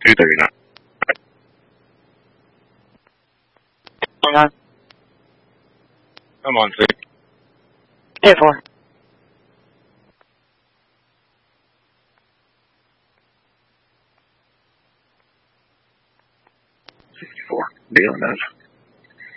239. Hang on. I'm on 6. 10-4. 64. Dealing those.